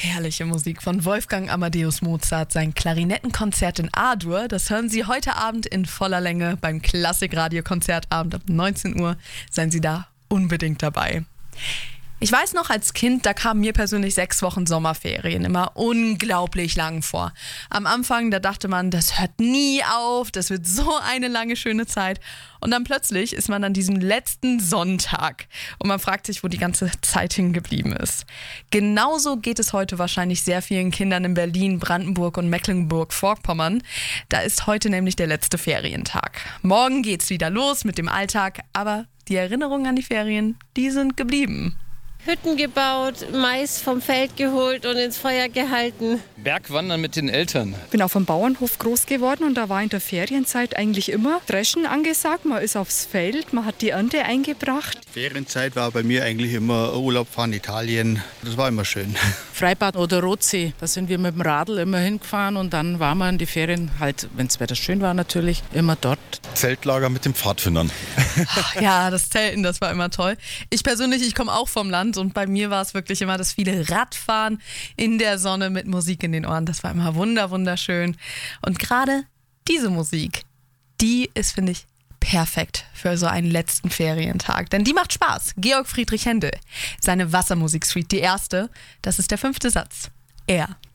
Herrliche Musik von Wolfgang Amadeus Mozart, sein Klarinettenkonzert in A-Dur. Das hören Sie heute Abend in voller Länge beim Klassik-Radio-Konzertabend ab 19 Uhr. Seien Sie da unbedingt dabei. Ich weiß noch, als Kind, da kamen mir persönlich 6 Wochen Sommerferien immer unglaublich lang vor. Am Anfang, da dachte man, das hört nie auf, das wird so eine lange, schöne Zeit. Und dann plötzlich ist man an diesem letzten Sonntag und man fragt sich, wo die ganze Zeit hingeblieben ist. Genauso geht es heute wahrscheinlich sehr vielen Kindern in Berlin, Brandenburg und Mecklenburg-Vorpommern. Da ist heute nämlich der letzte Ferientag. Morgen geht's wieder los mit dem Alltag, aber die Erinnerungen an die Ferien, die sind geblieben. Hütten gebaut, Mais vom Feld geholt und ins Feuer gehalten. Bergwandern mit den Eltern. Ich bin auf dem Bauernhof groß geworden und da war in der Ferienzeit eigentlich immer Dreschen angesagt. Man ist aufs Feld, man hat die Ernte eingebracht. Ferienzeit war bei mir eigentlich immer Urlaub fahren, Italien. Das war immer schön. Freibad oder Rotsee, da sind wir mit dem Radl immer hingefahren und dann waren wir in die Ferien, halt, wenn das Wetter schön war natürlich, immer dort. Zeltlager mit den Pfadfindern. Ja, das Zelten, das war immer toll. Ich persönlich, ich komme auch vom Land und bei mir war es wirklich immer das viele Radfahren in der Sonne mit Musik in den Ohren. Das war immer wunderschön. Und gerade diese Musik, die ist, finde ich, perfekt für so einen letzten Ferientag. Denn die macht Spaß. Georg Friedrich Händel. Seine Wassermusiksuite, die erste, das ist der 5. Satz. Er.